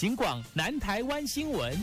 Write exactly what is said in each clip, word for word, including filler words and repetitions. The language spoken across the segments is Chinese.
警广南台湾新闻。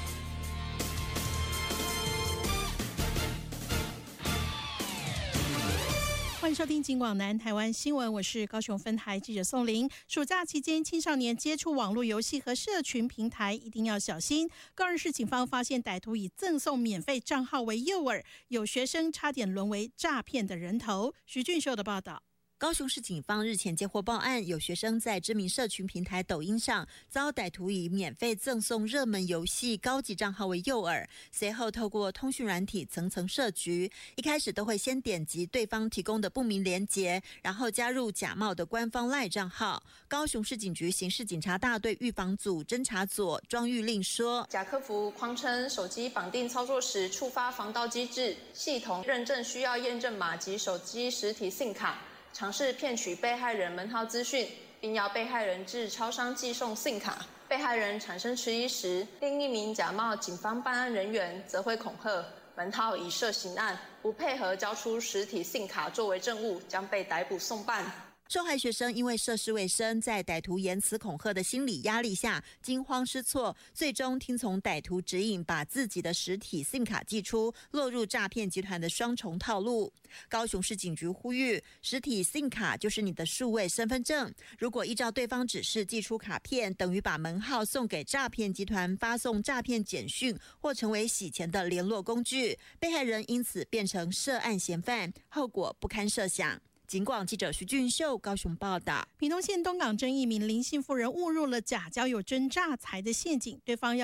欢迎收听警广南台湾新闻，我是高雄分台记者宋玲。暑假期间，青少年接触网络游戏和社群平台一定要小心。高雄市警方发现歹徒以赠送免费账号为诱饵，有学生差点沦为诈骗的人头。徐俊秀的报道。 高雄市警方日前接获报案，有学生在知名社群平台抖音上遭歹徒以免费赠送热门游戏高级账号为诱饵，随后透过通讯软体层层设局，一开始都会先点击对方提供的不明连结，然后加入假冒的官方 LINE 账号。高雄市警局刑事警察大队预防组侦查组庄玉令说， 假客服谎称手机绑定操作时触发防盗机制，系统认证需要验证码及手机实体 SIM 卡，尝试骗取被害人门号资讯，并要被害人至超商寄送 SIM 卡。被害人产生迟疑时，另一名假冒警方办案人员则会恐吓门号已涉刑案，不配合交出实体 SIM 卡作为证物，将被逮捕送办。 受害学生因为涉世未深，在歹徒言辞恐吓的心理压力下惊慌失措，最终听从歹徒指引，把自己的实体 SIM 卡寄出，落入诈骗集团的双重套路。高雄市警局呼吁，实体 SIM 卡就是你的数位身份证，如果依照对方指示寄出卡片，等于把门号送给诈骗集团，发送诈骗简讯或成为洗钱的联络工具，被害人因此变成涉案嫌犯，后果不堪设想。警广记者徐俊秀高雄报道。 屏东县东港镇一名林姓妇人误入了假交友真诈财的陷阱，对方要